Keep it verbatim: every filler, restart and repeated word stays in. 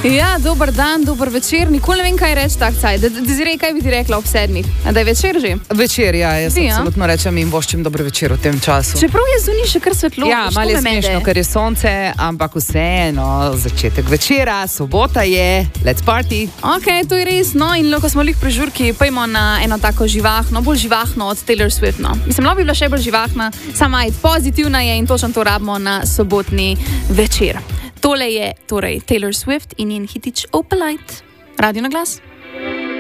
Ja, dober dan, dober večer. Nikoli ne vem, kaj reči tak caj. Dezirej, kaj bi ti rekla ob sedmih? Da je večer že? Večer, ja. Jaz Ti, ja? absolutno rečem in voščim dobro večer v tem času. Čeprav je zunaj še kar svetlo. Ja, veš, malo to je me smešno, mede. ker je sonce, ampak vseeno, začetek večera, sobota je, let's party. Ok, to je res. No, in ko smo lih pri žurki, pojmo na eno tako živahno, bolj živahno od Taylor Swift. No. Mislim, lahko bi bila še bolj živahna, sama je pozitivna je in točno to rabimo na sobotni večer. Tole je torej Taylor Swift in njen hitič Opalite. Radio na glas.